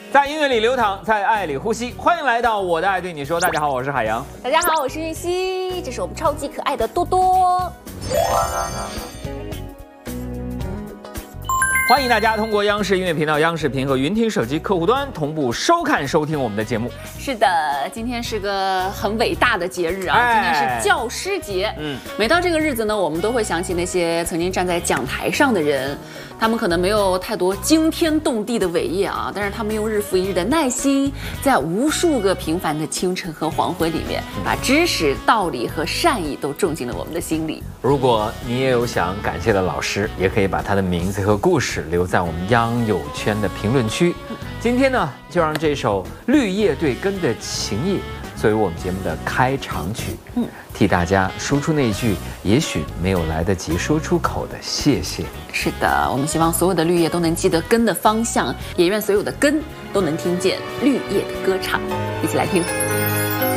在音乐里流淌，在爱里呼吸。欢迎来到我的爱对你说。大家好，我是海洋。 大家好，我是玉溪。这是我们超级可爱的多多。 欢迎大家通过央视音乐频道、央视频和云听手机客户端同步收看收听我们的节目。 是的，今天是个很伟大的节日啊！今天是教师节。每到这个日子呢，我们都会想起那些曾经站在讲台上的人。他们可能没有太多惊天动地的伟业啊，但是他们用日复一日的耐心，在无数个平凡的清晨和黄昏里面，把知识、道理和善意都种进了我们的心里。 如果你也有想感谢的老师，也可以把他的名字和故事留在我们央友圈的评论区。今天呢，就让这首绿叶对根的情谊作为我们节目的开场曲，替大家说出那句也许没有来得及说出口的谢谢。 是的，我们希望所有的绿叶都能记得根的方向，也愿所有的根都能听见绿叶的歌唱。一起来听。